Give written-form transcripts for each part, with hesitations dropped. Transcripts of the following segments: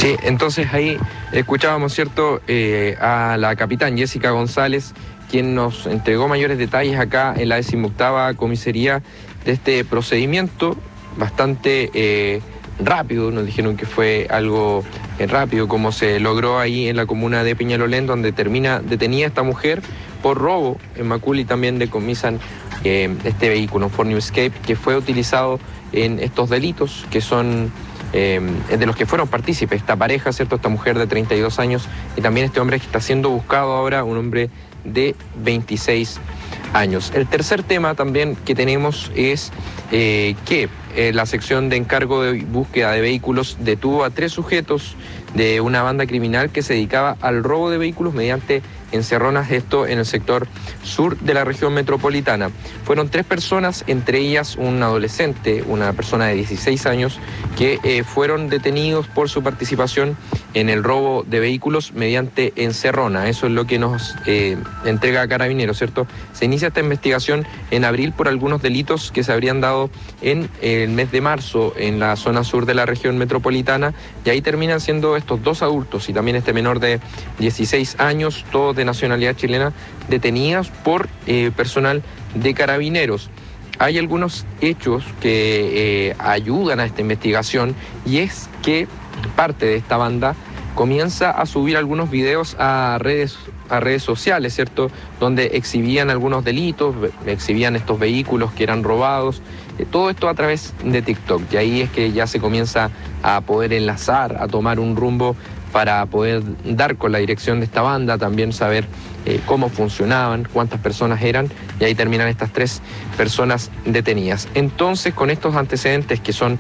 Sí, entonces ahí escuchábamos, ¿cierto?, a la capitán Jessica González, quien nos entregó mayores detalles acá en la 18ª comisaría de este procedimiento bastante rápido. Nos dijeron que fue algo rápido como se logró ahí en la comuna de Peñalolén, donde termina detenida esta mujer por robo. En Maculi también decomisan este vehículo, un Ford New Escape, que fue utilizado en estos delitos que son de los que fueron partícipes esta pareja, ¿cierto? Esta mujer de 32 años y también este hombre que está siendo buscado ahora, un hombre de 26 años. El tercer tema también que tenemos es que la sección de encargo de búsqueda de vehículos detuvo a 3 sujetos de una banda criminal que se dedicaba al robo de vehículos mediante encerronas, esto en el sector sur de la región metropolitana. Fueron 3 personas, entre ellas un adolescente, una persona de 16 años, que fueron detenidos por su participación en el robo de vehículos mediante encerrona. Eso es lo que nos entrega Carabineros, ¿cierto? Se inicia esta investigación en abril por algunos delitos que se habrían dado en el mes de marzo en la zona sur de la región metropolitana, y ahí terminan siendo estos 2 adultos y también este menor de 16 años, todos de nacionalidad chilena, detenidas por personal de Carabineros. Hay algunos hechos que ayudan a esta investigación, y es que parte de esta banda comienza a subir algunos videos a redes sociales, ¿cierto?, donde exhibían algunos delitos, exhibían estos vehículos que eran robados, todo esto a través de TikTok, y ahí es que ya se comienza a poder enlazar, a tomar un rumbo para poder dar con la dirección de esta banda, también saber cómo funcionaban, cuántas personas eran, y ahí terminan estas 3 personas detenidas. Entonces, con estos antecedentes que son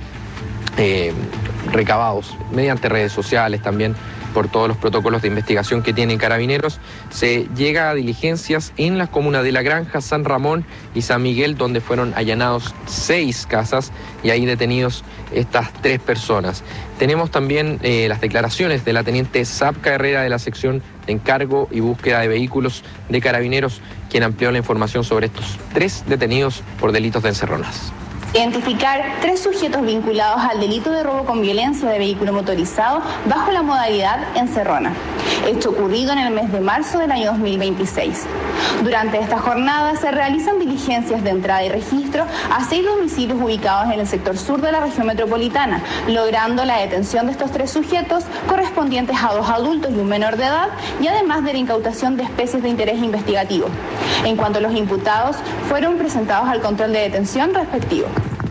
recabados mediante redes sociales, también por todos los protocolos de investigación que tienen Carabineros, se llega a diligencias en las comunas de La Granja, San Ramón y San Miguel, donde fueron allanados 6 casas y ahí detenidos estas 3 personas. Tenemos también las declaraciones de la teniente Zapca Herrera de la sección de encargo y búsqueda de vehículos de Carabineros, quien amplió la información sobre estos 3 detenidos por delitos de encerronas. Identificar 3 sujetos vinculados al delito de robo con violencia de vehículo motorizado bajo la modalidad encerrona, hecho ocurrido en el mes de marzo del año 2026. Durante esta jornada se realizan diligencias de entrada y registro a 6 domicilios ubicados en el sector sur de la región metropolitana, logrando la detención de estos 3 sujetos correspondientes a 2 adultos y un menor de edad, y además de la incautación de especies de interés investigativo. En cuanto a los imputados, fueron presentados al control de detención respectivo.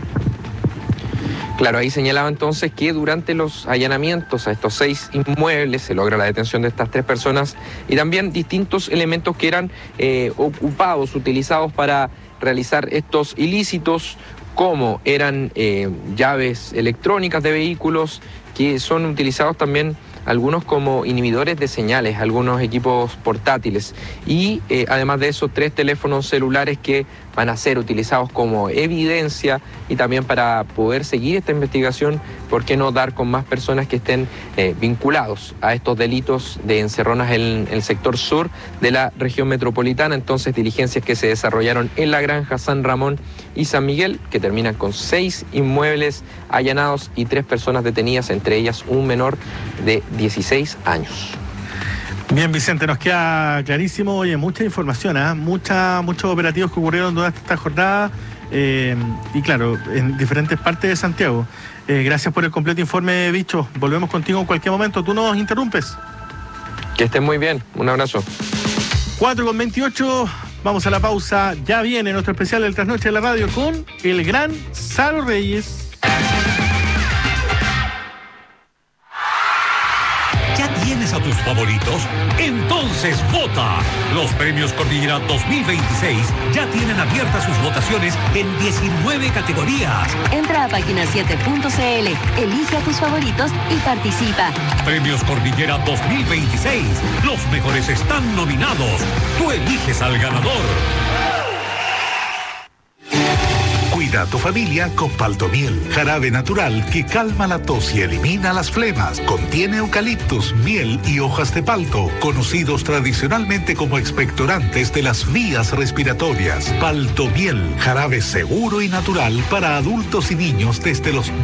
Claro, ahí señalaba entonces que durante los allanamientos a estos 6 inmuebles se logra la detención de estas 3 personas y también distintos elementos que eran ocupados, utilizados para realizar estos ilícitos, como eran llaves electrónicas de vehículos, que son utilizados también algunos como inhibidores de señales, algunos equipos portátiles, y además de eso 3 teléfonos celulares que van a ser utilizados como evidencia y también para poder seguir esta investigación, ¿por qué no dar con más personas que estén vinculados a estos delitos de encerronas en el sector sur de la región metropolitana? Entonces, diligencias que se desarrollaron en La Granja, San Ramón y San Miguel, que terminan con 6 inmuebles allanados y 3 personas detenidas, entre ellas un menor de 16 años. Bien, Vicente, nos queda clarísimo. Oye, mucha información, muchos operativos que ocurrieron durante esta jornada y claro, en diferentes partes de Santiago. Gracias por el completo informe, Bicho. Volvemos contigo en cualquier momento. Tú nos interrumpes. Que estén muy bien. Un abrazo. 4:28. Vamos a la pausa. Ya viene nuestro especial del Trasnoche de la Radio con el gran Salo Reyes. ¿Tienes a tus favoritos? Entonces vota. Los premios Cordillera 2026 ya tienen abiertas sus votaciones en 19 categorías. Entra a página7.cl, elige a tus favoritos y participa. Premios Cordillera 2026. Los mejores están nominados. Tú eliges al ganador. Cuida a tu familia con Paltomiel, jarabe natural que calma la tos y elimina las flemas. Contiene eucaliptus, miel y hojas de palto, conocidos tradicionalmente como expectorantes de las vías respiratorias. Paltomiel, jarabe seguro y natural para adultos y niños desde los